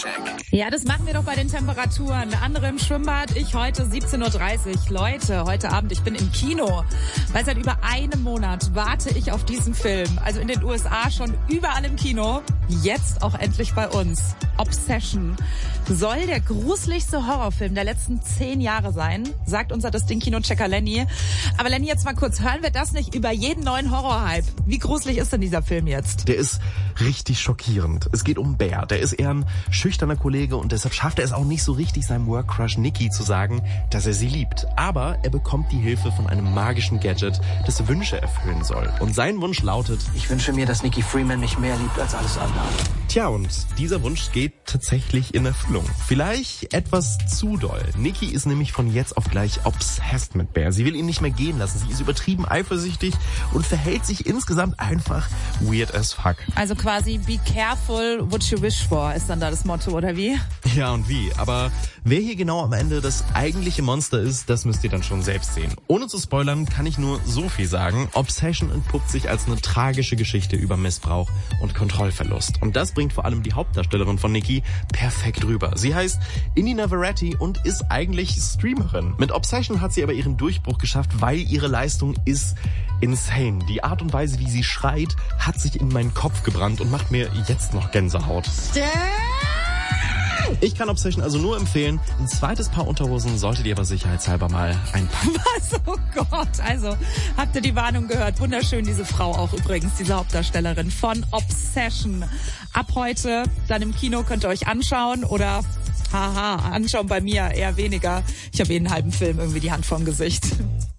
Ja, das machen wir doch bei den Temperaturen. Andere im Schwimmbad, ich heute 17.30 Uhr. Leute, heute Abend, ich bin im Kino. Weil seit über einem Monat warte ich auf diesen Film. Also in den USA schon überall im Kino. Jetzt auch endlich bei uns. Obsession soll der gruseligste Horrorfilm der letzten 10 Jahre sein, sagt unser Kino-Checker Lenny. Aber Lenny, jetzt mal kurz, hören wir das nicht über jeden neuen Horror-Hype? Wie gruselig ist denn dieser Film jetzt? Der ist richtig schockierend. Es geht um Bear. Der ist eher ein schüchterner Kollege und deshalb schafft er es auch nicht so richtig, seinem Work-Crush Nikki zu sagen, dass er sie liebt. Aber er bekommt die Hilfe von einem magischen Gadget, das Wünsche erfüllen soll. Und sein Wunsch lautet: Ich wünsche mir, dass Nikki Freeman mich mehr liebt als alles andere. Tja, und dieser Wunsch geht tatsächlich in Erfüllung. Vielleicht etwas zu doll. Nikki ist nämlich von jetzt auf gleich obsessed mit Bear. Sie will ihn nicht mehr gehen lassen. Sie ist übertrieben eifersüchtig und verhält sich insgesamt einfach weird as fuck. Also quasi be careful what you wish for ist dann da das Motto, oder wie? Ja, und wie? Aber wer hier genau am Ende das eigentliche Monster ist, das müsst ihr dann schon selbst sehen. Ohne zu spoilern, kann ich nur so viel sagen. Obsession entpuppt sich als eine tragische Geschichte über Missbrauch und Kontrollverlust. Und das bringt vor allem die Hauptdarstellerin von Nikki perfekt rüber. Sie heißt Indina Verratti und ist eigentlich Streamerin. Mit Obsession hat sie aber ihren Durchbruch geschafft, weil ihre Leistung ist insane. Die Art und Weise, wie sie schreit, hat sich in meinen Kopf gebrannt und macht mir jetzt noch Gänsehaut. Ich kann Obsession also nur empfehlen. Ein zweites Paar Unterhosen solltet ihr aber sicherheitshalber mal einpacken. Was? Oh Gott. Also, habt ihr die Warnung gehört? Wunderschön, diese Frau auch übrigens, diese Hauptdarstellerin von Obsession. Ab heute dann im Kino, könnt ihr euch anschauen oder anschauen bei mir eher weniger. Ich habe jeden halben Film irgendwie die Hand vorm Gesicht.